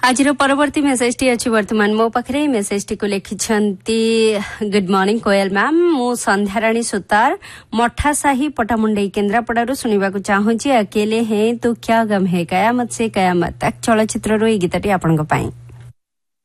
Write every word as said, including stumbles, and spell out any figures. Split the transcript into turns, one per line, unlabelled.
आज परवर्ती message T अच्छी वर्तमान मो पाखरे मेसेज टी को लिखिछंती गुड मॉर्निंग कोयल मैम मु संध्याराणी सुतार मठासाही पटामुंडई केन्द्रापड़ारू सुनिबा को चाहूची अकेले हैं तो क्या गम है कयामत से कयामत तक चलचित्र रो ई गीतटी आपन को पाई।